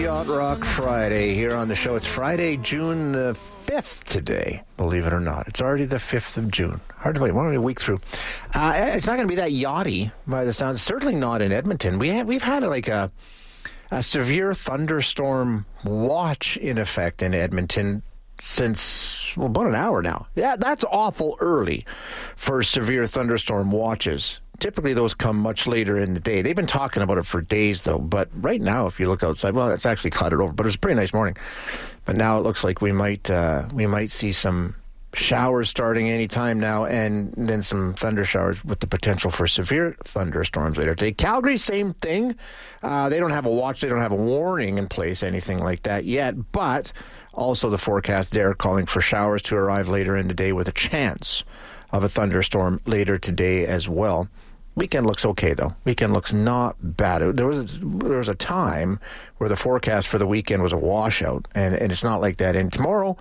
Yacht Rock Friday here on the show. It's Friday, June the 5th today, believe it or not. It's already the 5th of June. Hard to believe. We're only a week through. It's not going to be that yachty by the sounds. Certainly not in Edmonton. We've had like a severe thunderstorm watch in effect in Edmonton since, well, about an hour now. Yeah, that's awful early for severe thunderstorm watches. Typically, those come much later in the day. They've been talking about it for days, though. But right now, if you look outside, well, it's actually clouded over. But it was a pretty nice morning. But now it looks like we might see some showers starting any time now, and then some thunder showers with the potential for severe thunderstorms later today. Calgary, same thing. They don't have a watch. They don't have a warning in place, anything like that yet. But also the forecast there calling for showers to arrive later in the day with a chance of a thunderstorm later today as well. Weekend looks okay, though. Weekend looks not bad. There was a time where the forecast for the weekend was a washout, and it's not like that. And tomorrow,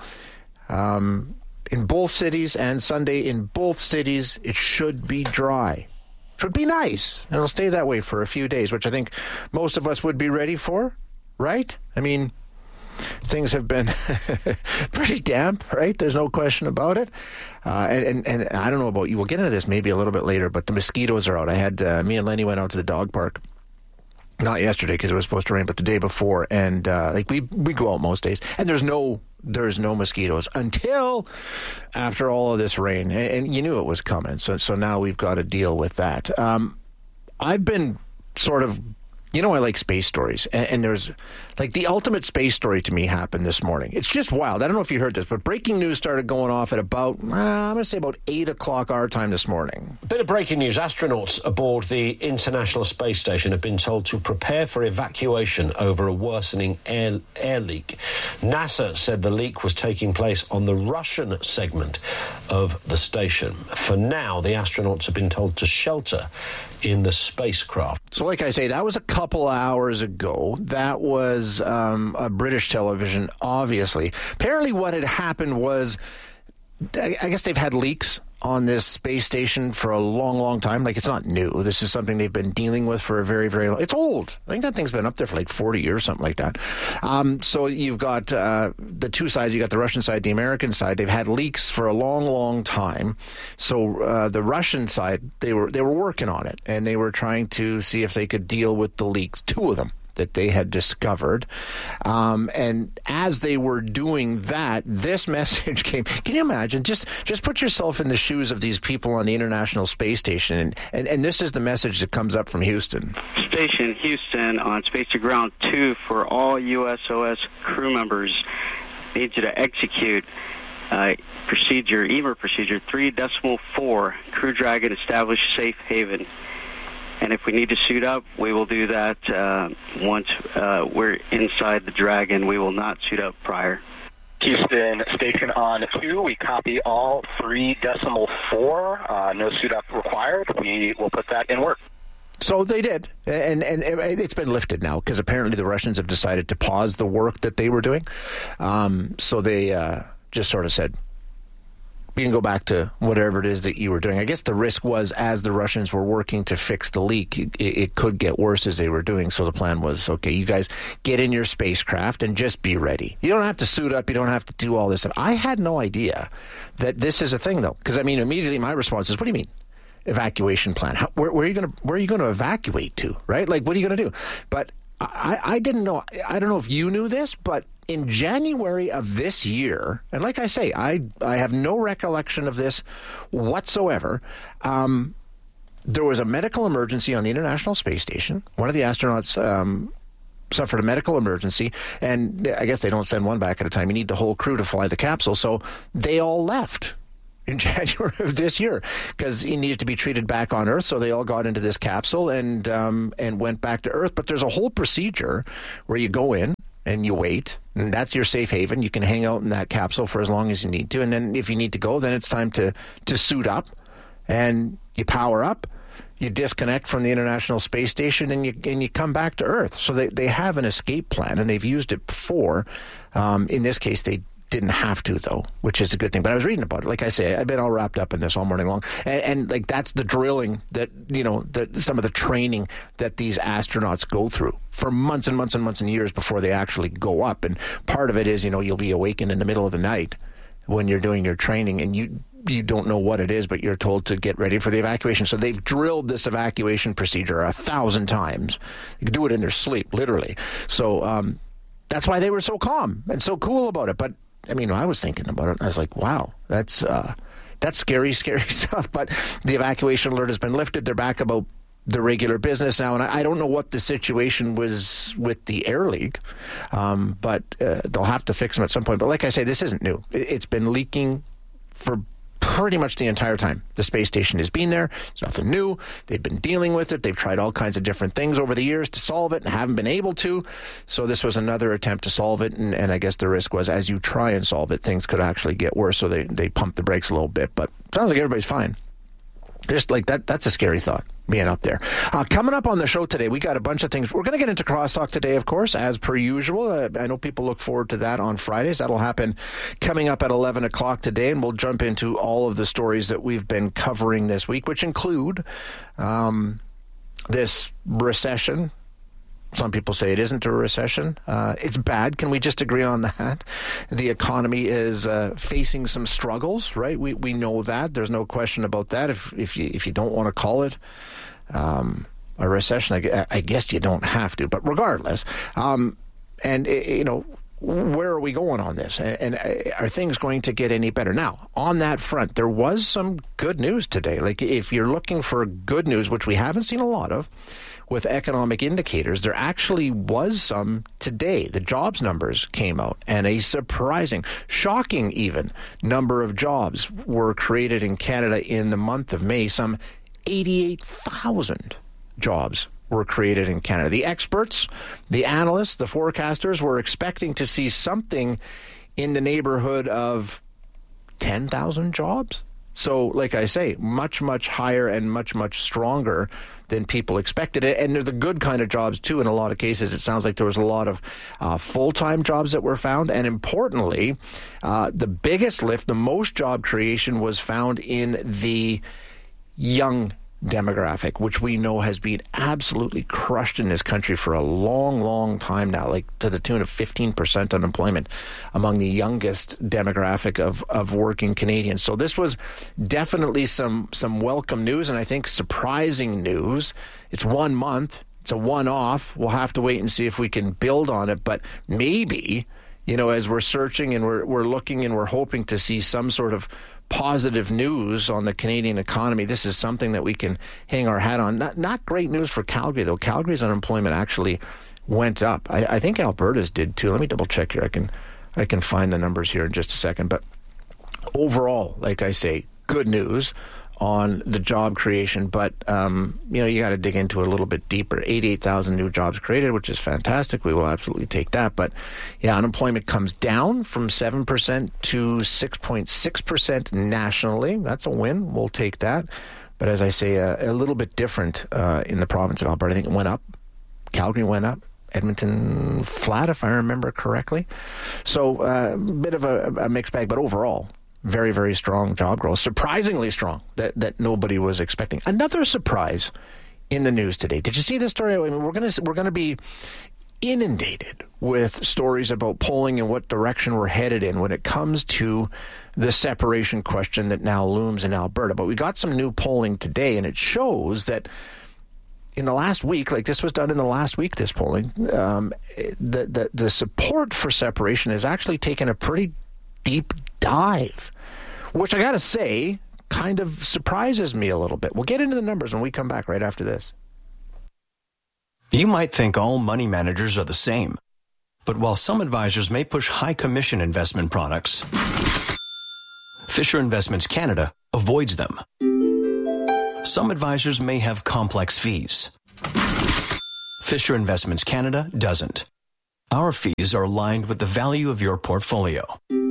in both cities, and Sunday in both cities, it should be dry. Should be nice. And it'll stay that way for a few days, which I think most of us would be ready for, right? I mean, things have been pretty damp, right? There's no question about it. And I don't know about you. We'll get into this maybe a little bit later, but the mosquitoes are out. I had me and Lenny went out to the dog park. Not yesterday because it was supposed to rain, but the day before. And we go out most days, and there's no mosquitoes until after all of this rain. And you knew it was coming. So now we've got to deal with that. I've been sort of, I like space stories, and there's like the ultimate space story to me happened this morning. It's just wild. I don't know if you heard this, but breaking news started going off at about, I'm going to say about 8 o'clock our time this morning. A bit of breaking news. Astronauts aboard the International Space Station have been told to prepare for evacuation over a worsening air leak. NASA said the leak was taking place on the Russian segment of the station. For now, the astronauts have been told to shelter in the spacecraft. So like I say, that was a couple hours ago. That was a British television, obviously. Apparently what had happened was, I guess they've had leaks on this space station for a long, long time. Like, it's not new. This is something they've been dealing with for a very, very long... It's old. I think that thing's been up there for like 40 years, something like that. So you've got the two sides. You got the Russian side, the American side. They've had leaks for a long, long time. So the Russian side, they were working on it, and they were trying to see if they could deal with the leaks, two of them that they had discovered. And as they were doing that, this message came. Can you imagine? Just put yourself in the shoes of these people on the International Space Station. And this is the message that comes up from Houston. Station Houston on Space to Ground 2 for all USOS crew members. Need you to execute procedure, EMER procedure 3.4, Crew Dragon establish safe haven. And if we need to suit up, we will do that once we're inside the Dragon. We will not suit up prior. Houston, station on 2. We copy all 3.4. No suit up required. We will put that in work. So they did, and it's been lifted now because apparently the Russians have decided to pause the work that they were doing. So they just sort of said, you can go back to whatever it is that you were doing. I guess the risk was, as the Russians were working to fix the leak, it could get worse as they were doing. So the plan was, okay, you guys get in your spacecraft and just be ready. You don't have to suit up. You don't have to do all this stuff. I had no idea that this is a thing, though, because, I mean, immediately my response is, what do you mean? Evacuation plan? Where are you going to evacuate to, right? Like, what are you going to do? But I didn't know. I don't know if you knew this, but in January of this year, and like I say, I have no recollection of this whatsoever. There was a medical emergency on the International Space Station. One of the astronauts suffered a medical emergency, and I guess they don't send one back at a time. You need the whole crew to fly the capsule, so they all left in January of this year because he needed to be treated back on Earth. So they all got into this capsule and went back to Earth. But there's a whole procedure where you go in and you wait, and that's your safe haven. You can hang out in that capsule for as long as you need to, and then if you need to go, then it's time to suit up, and you power up, you disconnect from the International Space Station, and you come back to Earth. So they have an escape plan, and they've used it before. In this case, they didn't have to, though, which is a good thing. But I was reading about it. Like I say, I've been all wrapped up in this all morning long. And like, that's the drilling that, some of the training that these astronauts go through for months and months and months and years before they actually go up. And part of it is, you'll be awakened in the middle of the night when you're doing your training, and you don't know what it is, but you're told to get ready for the evacuation. So they've drilled this evacuation procedure 1,000 times. You can do it in their sleep, literally. So that's why they were so calm and so cool about it. But I was thinking about it, and I was like, wow, that's scary, scary stuff. But the evacuation alert has been lifted. They're back about the regular business now, and I don't know what the situation was with the Air League, but they'll have to fix them at some point. But like I say, this isn't new. It's been leaking for pretty much the entire time the space station has been there. It's nothing new. They've been dealing with it. They've tried all kinds of different things over the years to solve it and haven't been able to. So this was another attempt to solve it, and I guess the risk was, as you try and solve it, things could actually get worse, so they pumped the brakes a little bit. But it sounds like everybody's fine. Just like that's a scary thought, being up there. Coming up on the show today, we got a bunch of things. We're going to get into Crosstalk today, of course, as per usual. I know people look forward to that on Fridays. That'll happen coming up at 11 o'clock today, and we'll jump into all of the stories that we've been covering this week, which include this recession. Some people say it isn't a recession. It's bad. Can we just agree on that? The economy is facing some struggles, right? We know that. There's no question about that. If you don't want to call it a recession, I guess you don't have to. But regardless, where are we going on this? And are things going to get any better? Now, on that front, there was some good news today. Like, if you're looking for good news, which we haven't seen a lot of, with economic indicators, there actually was some today. The jobs numbers came out, and a surprising, shocking even, number of jobs were created in Canada in the month of May. Some 88,000 jobs were created in Canada. The experts, the analysts, the forecasters were expecting to see something in the neighborhood of 10,000 jobs. So, like I say, much, much higher and much, much stronger than people expected. And they're the good kind of jobs, too. In a lot of cases, it sounds like there was a lot of full-time jobs that were found. And importantly, the biggest lift, the most job creation was found in the young demographic, which we know has been absolutely crushed in this country for a long, long time now, like to the tune of 15% unemployment among the youngest demographic of working Canadians. So this was definitely some welcome news, and I think surprising news. It's 1 month. It's a one-off. We'll have to wait and see if we can build on it, but maybe, as we're searching and we're looking and we're hoping to see some sort of positive news on the Canadian economy, this is something that we can hang our hat on. Not great news for Calgary, though. Calgary's unemployment actually went up. I think Alberta's did, too. Let me double check here. I can find the numbers here in just a second. But overall, like I say, good news on the job creation, but you got to dig into it a little bit deeper. 88,000 new jobs created, which is fantastic. We will absolutely take that. But yeah, unemployment comes down from 7% to 6.6% nationally. That's a win. We'll take that. But as I say, a little bit different in the province of Alberta. I think it went up. Calgary went up. Edmonton flat, if I remember correctly. So a bit of a mixed bag, but overall, very, very strong job growth. Surprisingly strong that nobody was expecting. Another surprise in the news today. Did you see this story? I mean, we're going to be inundated with stories about polling and what direction we're headed in when it comes to the separation question that now looms in Alberta. But we got some new polling today, and it shows that in the last week, like this was done in the last week, this polling, the support for separation has actually taken a pretty deep dive, which I got to say kind of surprises me a little bit. We'll get into the numbers when we come back right after this. You might think all money managers are the same, but while some advisors may push high commission investment products, Fisher Investments Canada avoids them. Some advisors may have complex fees. Fisher Investments Canada doesn't. Our fees are aligned with the value of your portfolio.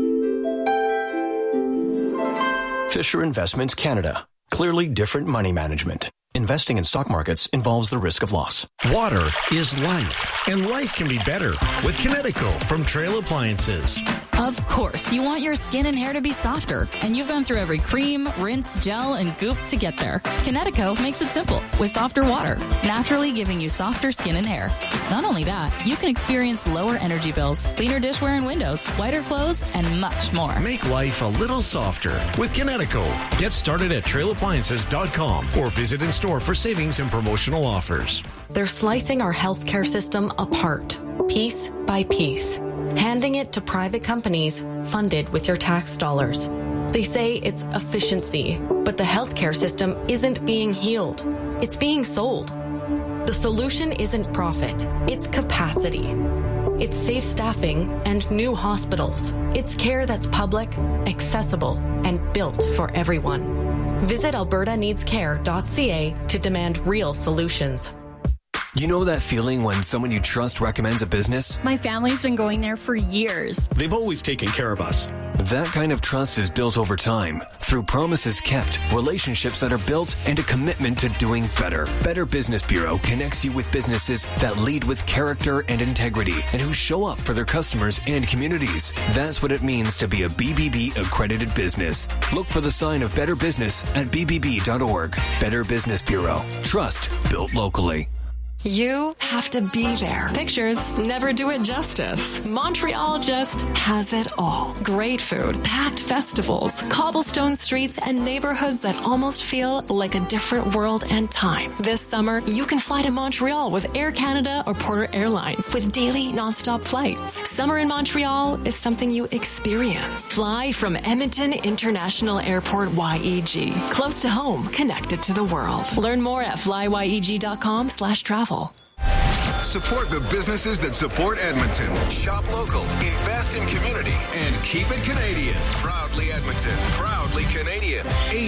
Fisher Investments Canada. Clearly different money management. Investing in stock markets involves the risk of loss. Water is life, and life can be better with Kinetico from Trail Appliances. Of course, you want your skin and hair to be softer, and you've gone through every cream, rinse, gel, and goop to get there. Kinetico makes it simple with softer water, naturally giving you softer skin and hair. Not only that, you can experience lower energy bills, cleaner dishware and windows, whiter clothes, and much more. Make life a little softer with Kinetico. Get started at trailappliances.com or visit in store for savings and promotional offers. They're slicing our healthcare system apart, piece by piece, handing it to private companies funded with your tax dollars. They say it's efficiency, but the healthcare system isn't being healed. It's being sold. The solution isn't profit, it's capacity. It's safe staffing and new hospitals. It's care that's public, accessible, and built for everyone. Visit albertaneedscare.ca to demand real solutions. You know that feeling when someone you trust recommends a business? My family's been going there for years. They've always taken care of us. That kind of trust is built over time through promises kept, relationships that are built, and a commitment to doing better. Better Business Bureau connects you with businesses that lead with character and integrity and who show up for their customers and communities. That's what it means to be a BBB accredited business. Look for the sign of Better Business at bbb.org. Better Business Bureau. Trust built locally. You have to be there. Pictures never do it justice. Montreal just has it all. Great food, packed festivals, cobblestone streets, and neighborhoods that almost feel like a different world and time. This summer, you can fly to Montreal with Air Canada or Porter Airlines with daily nonstop flights. Summer in Montreal is something you experience. Fly from Edmonton International Airport YEG. Close to home, connected to the world. Learn more at flyyeg.com/travel. Support the businesses that support Edmonton. Shop local, invest in community, and keep it Canadian. Proudly Edmonton, proudly Canadian.